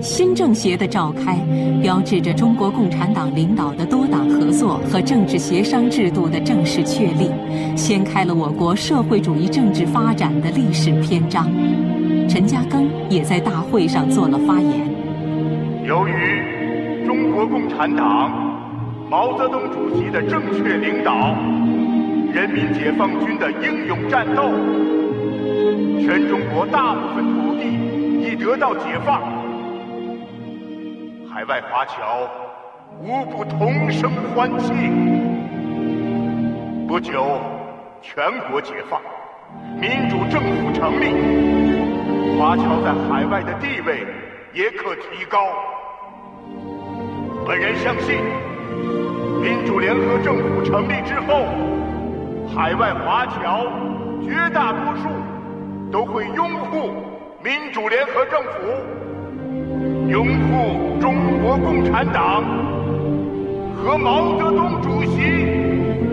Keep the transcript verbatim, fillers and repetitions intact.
新政协的召开，标志着中国共产党领导的多党合作和政治协商制度的正式确立，掀开了我国社会主义政治发展的历史篇章。陈嘉庚也在大会上做了发言。 由于中国共产党毛泽东主席的正确领导，人民解放军的英勇战斗，全中国大部分土地已得到解放，海外华侨无不同声欢庆。不久，全国解放，民主政府成立，华侨在海外的地位也可提高。本人相信，民主联合政府成立之后，海外华侨绝大多数都会拥护民主联合政府，拥护中国共产党和毛泽东主